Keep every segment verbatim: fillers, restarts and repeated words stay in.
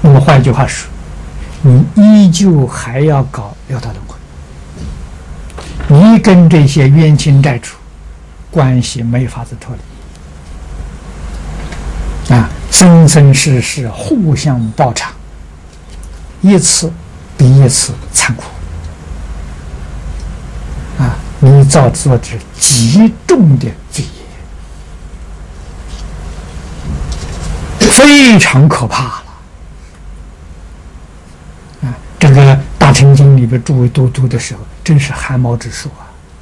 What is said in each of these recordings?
那么换句话说，你依旧还要搞六道轮回，你跟这些冤亲债主关系没法子脱离啊，生生世世互相报偿，一次比一次残酷啊！你造作之极重的罪业，非常可怕了啊！这个《大乘经》里边诸位读读的时候，真是汗毛直竖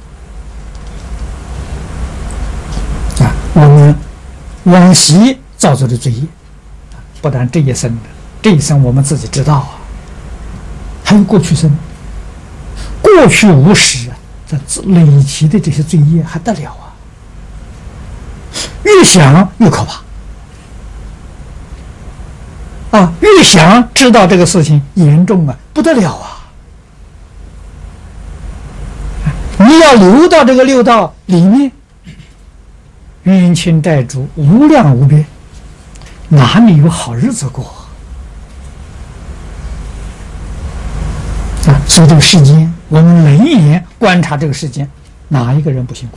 啊！啊，我们往昔造作的罪业，不但这一生的，这一生我们自己知道啊，还有过去生，过去无始啊，这累积的这些罪业还得了啊！越想越可怕啊！越想知道这个事情严重啊，不得了啊！你要流到这个六道里面，冤亲债主无量无边，哪里有好日子过啊？所以这个世间，我们冷眼观察这个世间，哪一个人不辛苦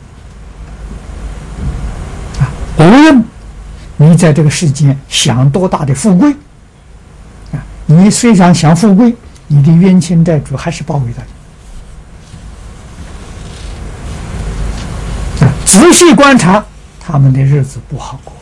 啊？无论你在这个世间享多大的富贵啊，你虽然享富贵，你的冤亲债主还是包围着你啊。仔细观察，他们的日子不好过。